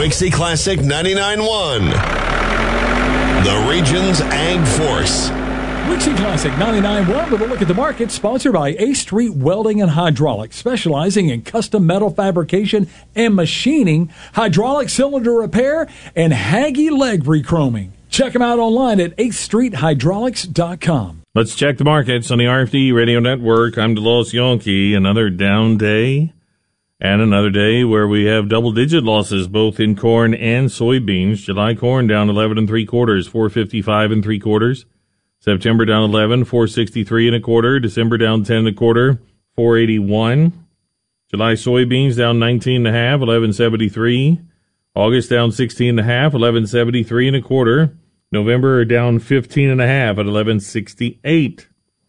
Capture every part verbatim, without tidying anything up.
Wixie Classic ninety-nine point one. The region's Ag Force. Wixie Classic ninety-nine point one with a look at the market, sponsored by A Street Welding and Hydraulics, specializing in custom metal fabrication and machining, hydraulic cylinder repair, and Haggy leg rechroming. Check them out online at eighth street hydraulics dot com. Let's check the markets on the R F D Radio Network. I'm DeLois Yonke. Another down day and another day where we have double-digit losses both in corn and soybeans. July corn down eleven and three quarters, four fifty-five and three quarters. September down eleven, four sixty-three and a quarter. December down ten and a quarter, four eighty-one. July soybeans down nineteen and a half, eleven seventy-three. August down sixteen and a half, eleven seventy-three and a quarter. November down fifteen and a half at eleven sixty-eight.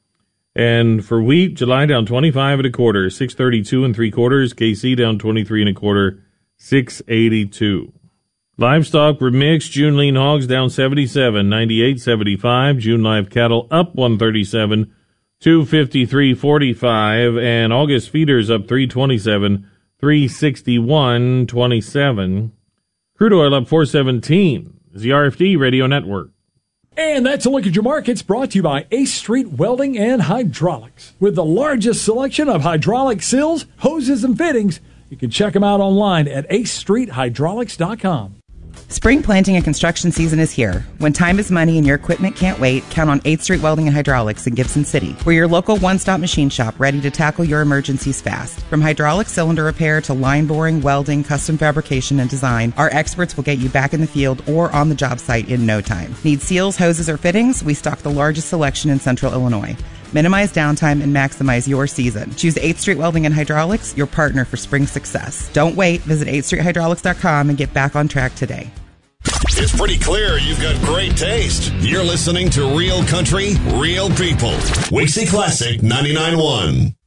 And for wheat, July down twenty-five and a quarter, six thirty-two and three quarters. K C down twenty-three and a quarter, six eighty-two. Livestock were mixed. June lean hogs down seventy-seven, ninety-eight seventy-five. June live cattle up one thirty-seven, two fifty-three forty-five. And August feeders up three twenty-seven, three sixty-one twenty-seven. Crude oil up four seventeen. The R F D Radio Network. And that's a look at your markets, brought to you by Ace Street Welding and Hydraulics. With the largest selection of hydraulic seals, hoses, and fittings, you can check them out online at eighth street hydraulics dot com. Spring planting and construction season is here. When time is money and your equipment can't wait, count on eighth Street Welding and Hydraulics in Gibson City. We're your local one-stop machine shop ready to tackle your emergencies fast. From hydraulic cylinder repair to line boring, welding, custom fabrication, and design, our experts will get you back in the field or on the job site in no time. Need seals, hoses, or fittings? We stock the largest selection in Central Illinois. Minimize downtime and maximize your season. Choose eighth Street Welding and Hydraulics, your partner for spring success. Don't wait. Visit eighth street hydraulics dot com and get back on track today. It's pretty clear you've got great taste. You're listening to Real Country, Real People. Wixie Classic ninety-nine point one.